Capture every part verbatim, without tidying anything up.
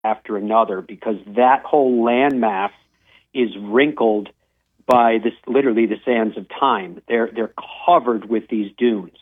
after another because that whole landmass is wrinkled by this, literally the sands of time. They're they're covered with these dunes,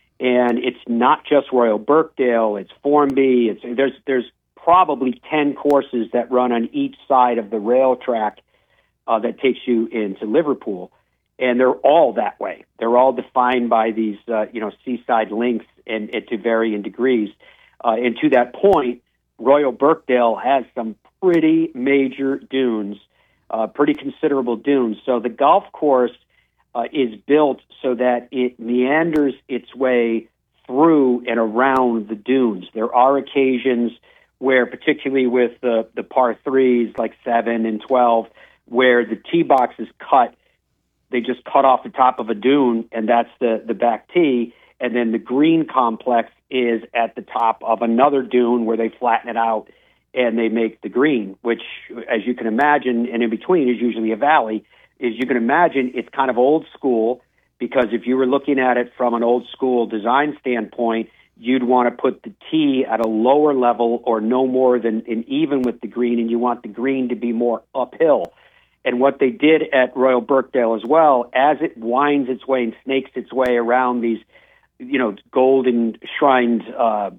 and it's not just Royal Birkdale. It's Formby. It's there's there's probably ten courses that run on each side of the rail track uh, that takes you into Liverpool, and they're all that way. They're all defined by these uh, you know seaside links and, and to varying degrees. Uh, and to that point, Royal Birkdale has some pretty major dunes. Uh, pretty considerable dunes. So the golf course uh, is built so that it meanders its way through and around the dunes. There are occasions where, particularly with the, the par threes, like seven and twelve, where the tee box is cut, they just cut off the top of a dune, and that's the, the back tee. And then the green complex is at the top of another dune where they flatten it out and they make the green, which, as you can imagine, and in between is usually a valley, as you can imagine, it's kind of old school, because if you were looking at it from an old school design standpoint, you'd want to put the tee at a lower level or no more than an even with the green, and you want the green to be more uphill. And what they did at Royal Birkdale as well, as it winds its way and snakes its way around these, you know, golden shrined uh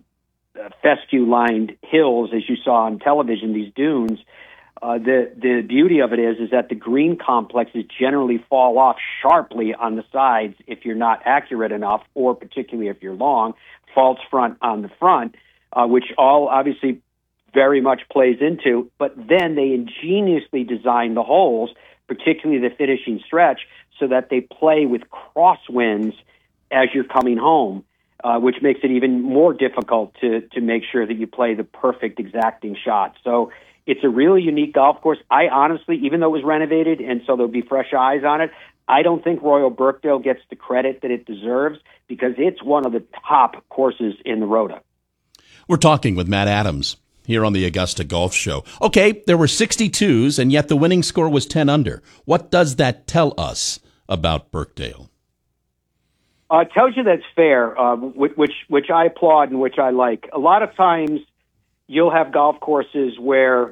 fescue-lined hills, as you saw on television, these dunes, uh, the the beauty of it is is that the green complexes generally fall off sharply on the sides if you're not accurate enough, or particularly if you're long, false front on the front, uh, which all obviously very much plays into. But then they ingeniously design the holes, particularly the finishing stretch, so that they play with crosswinds as you're coming home. Uh, which makes it even more difficult to to make sure that you play the perfect exacting shot. So it's a really unique golf course. I honestly, even though it was renovated and so there'll be fresh eyes on it, I don't think Royal Birkdale gets the credit that it deserves because it's one of the top courses in the Rota. We're talking with Matt Adams here on the Augusta Golf Show. Okay, there were sixty-twos, and yet the winning score was ten under. What does that tell us about Birkdale? Uh, it tells you that's fair, uh, which which I applaud and which I like. A lot of times you'll have golf courses where,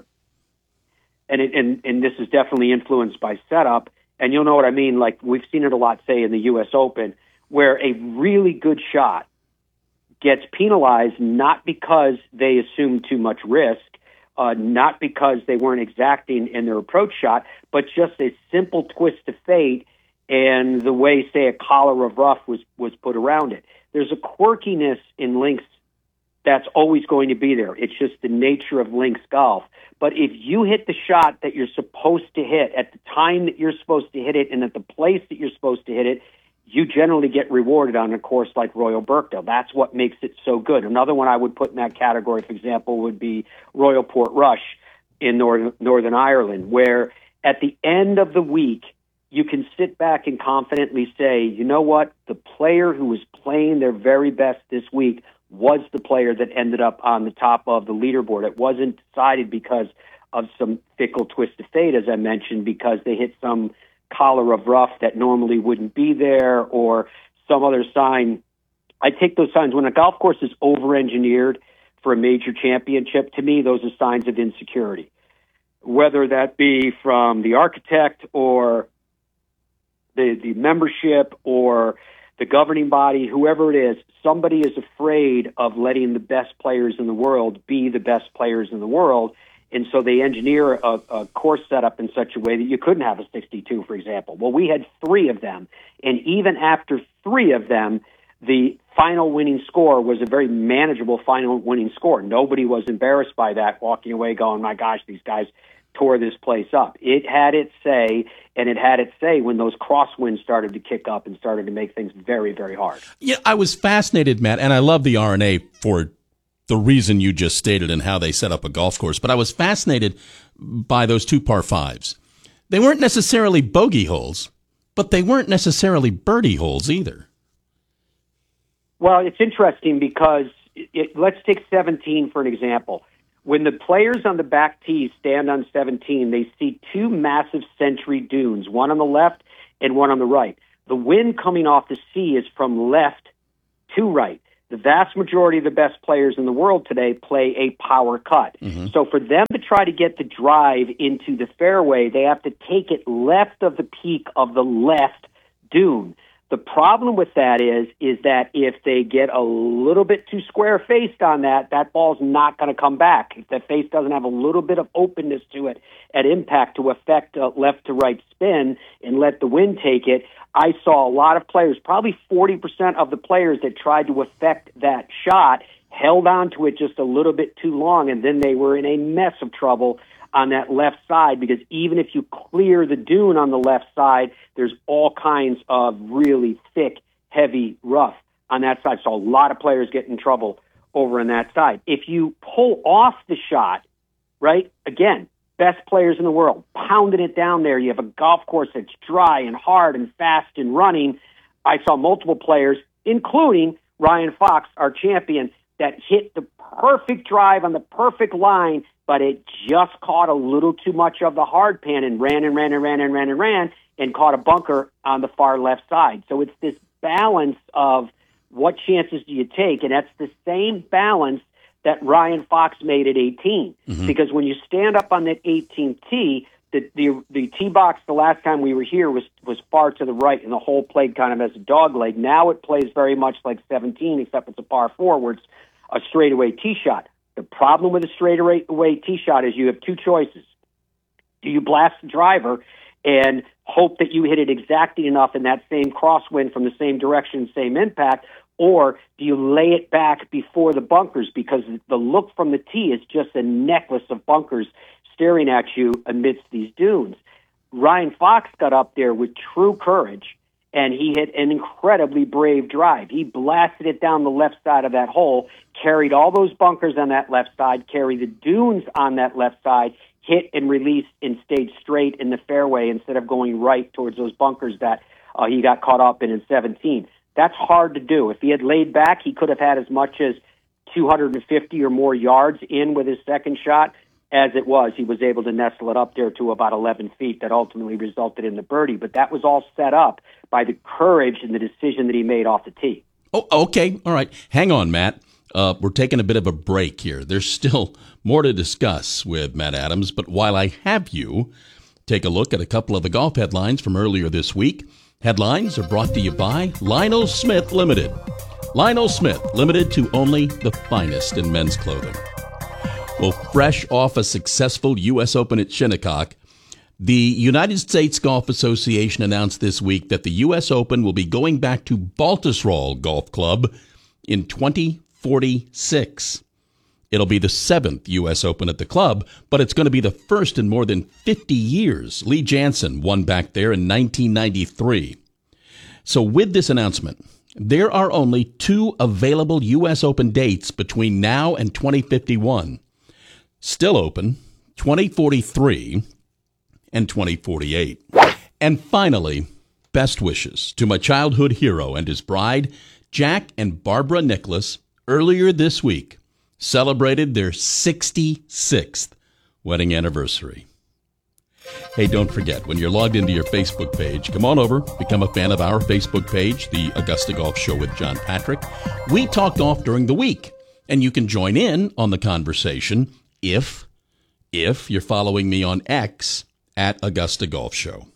and, it, and and this is definitely influenced by setup, and you'll know what I mean, like we've seen it a lot, say, in the U S Open, where a really good shot gets penalized not because they assumed too much risk, uh, not because they weren't exacting in their approach shot, but just a simple twist of fate and the way, say, a collar of rough was, was put around it. There's a quirkiness in links that's always going to be there. It's just the nature of links golf. But if you hit the shot that you're supposed to hit at the time that you're supposed to hit it and at the place that you're supposed to hit it, you generally get rewarded on a course like Royal Birkdale. That's what makes it so good. Another one I would put in that category, for example, would be Royal Portrush in Northern, Northern Ireland, where at the end of the week, you can sit back and confidently say, you know what, the player who was playing their very best this week was the player that ended up on the top of the leaderboard. It wasn't decided because of some fickle twist of fate, as I mentioned, because they hit some collar of rough that normally wouldn't be there or some other sign. I take those signs. When a golf course is over-engineered for a major championship, to me, those are signs of insecurity, whether that be from the architect or The, the membership or the governing body, whoever it is, somebody is afraid of letting the best players in the world be the best players in the world. And so they engineer a, a course setup in such a way that you couldn't have a sixty-two, for example. Well, we had three of them. And even after three of them, the final winning score was a very manageable final winning score. Nobody was embarrassed by that, walking away going, my gosh, these guys tore this place up. It had its say, and it had its say when those crosswinds started to kick up and started to make things very, very hard. Yeah, I was fascinated, Matt, and I love the R and A for the reason you just stated and how they set up a golf course, but I was fascinated by those two par fives. They weren't necessarily bogey holes, but they weren't necessarily birdie holes either. Well, it's interesting because it, it, let's take seventeen for an example. When the players on the back tee stand on seventeen, they see two massive century dunes, one on the left and one on the right. The wind coming off the sea is from left to right. The vast majority of the best players in the world today play a power cut. Mm-hmm. So for them to try to get the drive into the fairway, they have to take it left of the peak of the left dune. The problem with that is, is that if they get a little bit too square-faced on that, that ball's not going to come back. If that face doesn't have a little bit of openness to it at impact to affect a left-to-right spin and let the wind take it, I saw a lot of players, probably forty percent of the players that tried to affect that shot, held on to it just a little bit too long, and then they were in a mess of trouble on that left side, because even if you clear the dune on the left side, there's all kinds of really thick, heavy rough on that side. So a lot of players get in trouble over on that side. If you pull off the shot, right, again, best players in the world, pounding it down there. You have a golf course that's dry and hard and fast and running. I saw multiple players, including Ryan Fox, our champion, that hit the perfect drive on the perfect line, but it just caught a little too much of the hard pan and ran and ran and ran and ran and ran and caught a bunker on the far left side. So it's this balance of what chances do you take, and that's the same balance that Ryan Fox made at eighteen. Mm-hmm. Because when you stand up on that eighteenth tee, the, the the tee box the last time we were here was, was far to the right, and the hole played kind of as a dog leg. Now it plays very much like seventeen, except it's a par four where it's a straightaway tee shot. The problem with a straightaway tee shot is you have two choices. Do you blast the driver and hope that you hit it exactly enough in that same crosswind from the same direction, same impact, or do you lay it back before the bunkers? Because the look from the tee is just a necklace of bunkers staring at you amidst these dunes. Ryan Fox got up there with true courage, and he hit an incredibly brave drive. He blasted it down the left side of that hole, carried all those bunkers on that left side, carried the dunes on that left side, hit and released and stayed straight in the fairway instead of going right towards those bunkers that uh, he got caught up in in seventeen. That's hard to do. If he had laid back, he could have had as much as two hundred fifty or more yards in with his second shot. As it was, he was able to nestle it up there to about eleven feet that ultimately resulted in the birdie. But that was all set up by the courage and the decision that he made off the tee. Oh, okay. All right. Hang on, Matt. Uh, we're taking a bit of a break here. There's still more to discuss with Matt Adams, but while I have you, take a look at a couple of the golf headlines from earlier this week. Headlines are brought to you by Lionel Smith Limited. Lionel Smith Limited, to only the finest in men's clothing. Well, fresh off a successful U S Open at Shinnecock, the United States Golf Association announced this week that the U S Open will be going back to Baltusrol Golf Club in twenty forty-six. It'll be the seventh U S Open at the club, but it's going to be the first in more than fifty years. Lee Janzen won back there in nineteen ninety-three. So with this announcement, there are only two available U S Open dates between now and twenty fifty-one. Still open, twenty forty-three and twenty forty-eight. And finally, best wishes to my childhood hero and his bride, Jack and Barbara Nicholas, earlier this week celebrated their sixty-sixth wedding anniversary. Hey, don't forget, when you're logged into your Facebook page, come on over, become a fan of our Facebook page, the Augusta Golf Show with John Patrick. We talk golf during the week, and you can join in on the conversation if, if you're following me on X at Augusta Golf Show.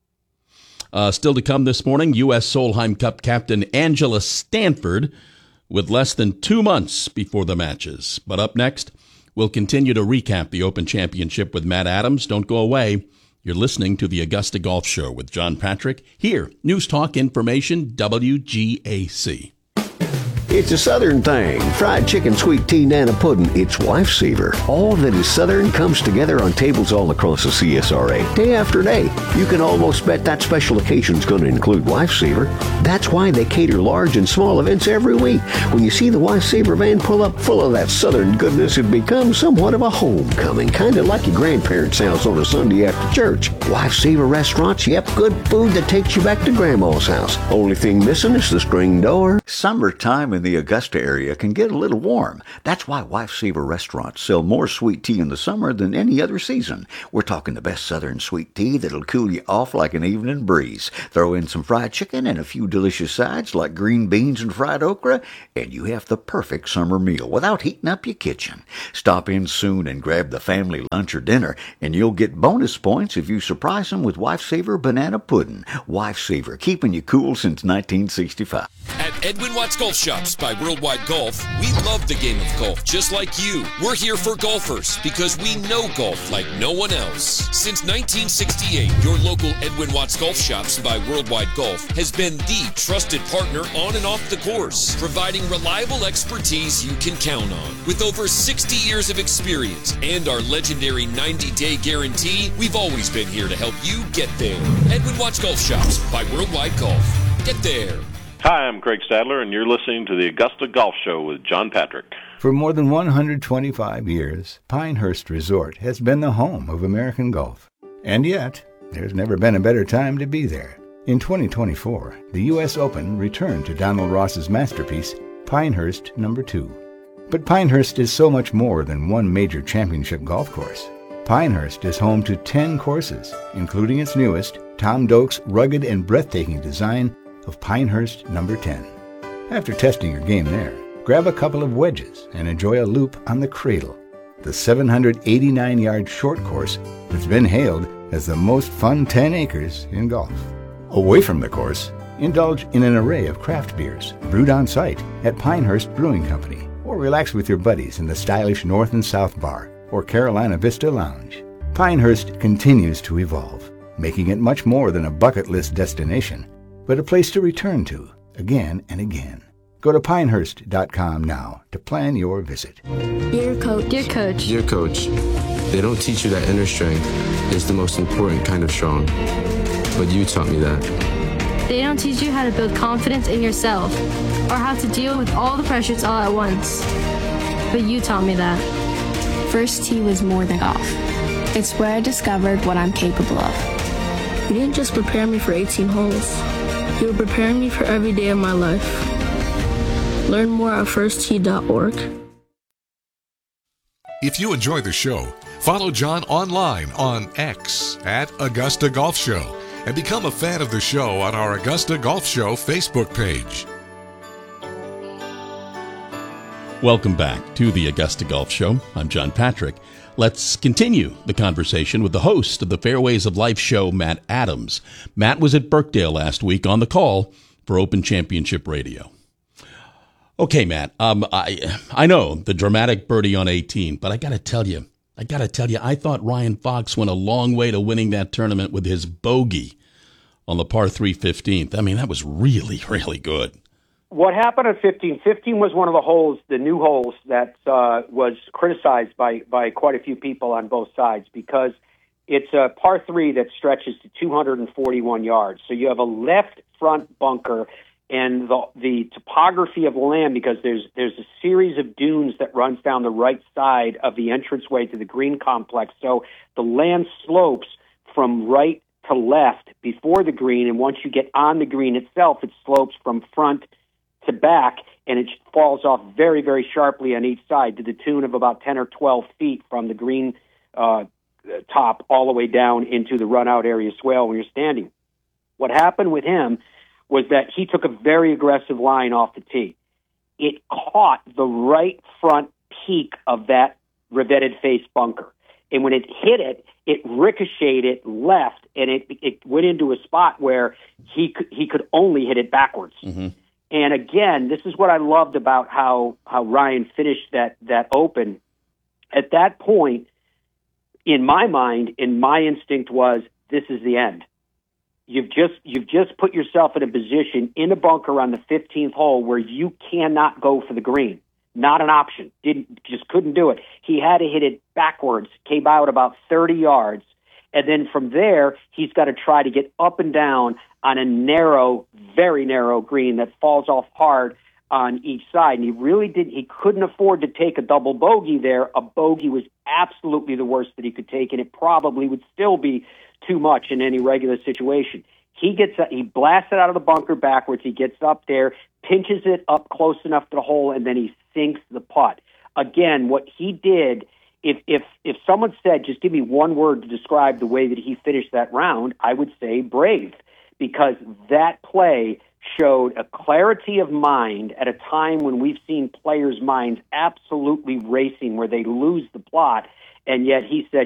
Uh, still to come this morning, U S Solheim Cup captain Angela Stanford with less than two months before the matches. But up next, we'll continue to recap the Open Championship with Matt Adams. Don't go away. You're listening to the Augusta Golf Show with John Patrick. Here, News Talk Information, W G A C. It's a Southern thing. Fried chicken, sweet tea, nana pudding. It's Lifesaver. All that is Southern comes together on tables all across the C S R A, day after day. You can almost bet that special occasion's going to include Lifesaver. That's why they cater large and small events every week. When you see the Lifesaver van pull up full of that Southern goodness, it becomes somewhat of a homecoming, kind of like your grandparents' house on a Sunday after church. Lifesaver restaurants, yep, good food that takes you back to Grandma's house. Only thing missing is the screen door. Summertime in the Augusta area can get a little warm. That's why Wifesaver restaurants sell more sweet tea in the summer than any other season. We're talking the best southern sweet tea that'll cool you off like an evening breeze. Throw in some fried chicken and a few delicious sides like green beans and fried okra, and you have the perfect summer meal without heating up your kitchen. Stop in soon and grab the family lunch or dinner, and you'll get bonus points if you surprise them with Wifesaver banana pudding. Wifesaver, keeping you cool since nineteen sixty-five. At Edwin Watts Golf Shops by Worldwide Golf, we love the game of golf just like you. We're here for golfers because we know golf like no one else. Since nineteen sixty-eight, your local Edwin Watts Golf Shops by Worldwide Golf has been the trusted partner on and off the course, providing reliable expertise you can count on. With over sixty years of experience and our legendary ninety-day guarantee, we've always been here to help you get there. Edwin Watts Golf Shops by Worldwide Golf. Get there. Hi, I'm Craig Stadler, and you're listening to the Augusta Golf Show with John Patrick. For more than one hundred twenty-five years, Pinehurst Resort has been the home of American golf. And yet, there's never been a better time to be there. In twenty twenty-four, the U S Open returned to Donald Ross's masterpiece, Pinehurst Number two. But Pinehurst is so much more than one major championship golf course. Pinehurst is home to ten courses, including its newest, Tom Doak's rugged and breathtaking design of Pinehurst Number ten. After testing your game there, grab a couple of wedges and enjoy a loop on the Cradle, the seven hundred eighty-nine yard short course that's been hailed as the most fun ten acres in golf. Away from the course, indulge in an array of craft beers brewed on site at Pinehurst Brewing Company, or relax with your buddies in the stylish North and South Bar or Carolina Vista Lounge. Pinehurst continues to evolve, making it much more than a bucket list destination, but a place to return to again and again. Go to pinehurst dot com now to plan your visit. Dear Coach. Dear Coach. Dear Coach, they don't teach you that inner strength is the most important kind of strong, but you taught me that. They don't teach you how to build confidence in yourself or how to deal with all the pressures all at once, but you taught me that. First tee was more than golf. It's where I discovered what I'm capable of. You didn't just prepare me for eighteen holes. You were preparing me for every day of my life. Learn more at first tee dot org. If you enjoy the show, follow John online on X at Augusta Golf Show and become a fan of the show on our Augusta Golf Show Facebook page. Welcome back to the Augusta Golf Show. I'm John Patrick. Let's continue the conversation with the host of the Fairways of Life show, Matt Adams. Matt was at Birkdale last week on the call for Open Championship Radio. Okay, Matt, um, I I know the dramatic birdie on eighteen, but I got to tell you, I got to tell you, I thought Ryan Fox went a long way to winning that tournament with his bogey on the par three fifteenth. I mean, that was really, really good. What happened at fifteen? fifteen was one of the holes, the new holes, that uh, was criticized by, by quite a few people on both sides because it's a par three that stretches to two hundred forty-one yards. So you have a left front bunker, and the the topography of the land, because there's there's a series of dunes that runs down the right side of the entranceway to the green complex. So the land slopes from right to left before the green, and once you get on the green itself, it slopes from front to back, and it falls off very, very sharply on each side to the tune of about ten or twelve feet from the green uh, top all the way down into the run-out area swale when you're standing. What happened with him was that he took a very aggressive line off the tee. It caught the right front peak of that revetted face bunker. And when it hit it, it ricocheted left, and it it went into a spot where he could, he could only hit it backwards. Mm-hmm. And again, this is what I loved about how, how Ryan finished that, that Open. At that point, in my mind, in my instinct was, this is the end. You've just you've just put yourself in a position in a bunker on the fifteenth hole where you cannot go for the green. Not an option. Didn't just couldn't do it. He had to hit it backwards, came out about thirty yards, and then from there he's got to try to get up and down on a narrow, very narrow green that falls off hard on each side. And he really did. He couldn't afford to take a double bogey there. A bogey was absolutely the worst that he could take, and it probably would still be too much in any regular situation. He gets he blasts it out of the bunker backwards. He gets up there, pinches it up close enough to the hole, and then he sinks the putt. Again, what he did, if if if someone said, just give me one word to describe the way that he finished that round, I would say brave, because that play showed a clarity of mind at a time when we've seen players' minds absolutely racing, where they lose the plot, and yet he said,